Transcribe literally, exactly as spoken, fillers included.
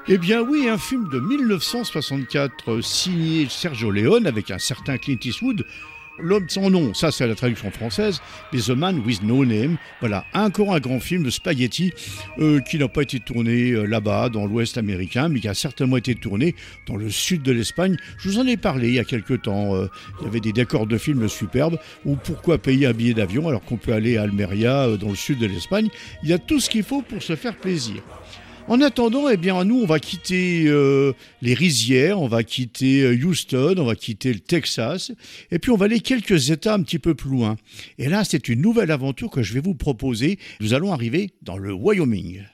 Eh bien oui, un film de mille neuf cent soixante-quatre euh, signé Sergio Leone avec un certain Clint Eastwood. L'homme sans nom, ça c'est la traduction française, mais The Man with No Name. Voilà, encore un grand film de spaghetti euh, qui n'a pas été tourné euh, là-bas, dans l'Ouest américain, mais qui a certainement été tourné dans le sud de l'Espagne. Je vous en ai parlé il y a quelque temps. Euh, il y avait des décors de films superbes. Ou pourquoi payer un billet d'avion alors qu'on peut aller à Almeria, euh, dans le sud de l'Espagne. Il y a tout ce qu'il faut pour se faire plaisir. En attendant, eh bien, nous, on va quitter euh, les rizières, on va quitter euh, Houston, on va quitter le Texas, et puis on va aller quelques États un petit peu plus loin. Et là, c'est une nouvelle aventure que je vais vous proposer. Nous allons arriver dans le Wyoming.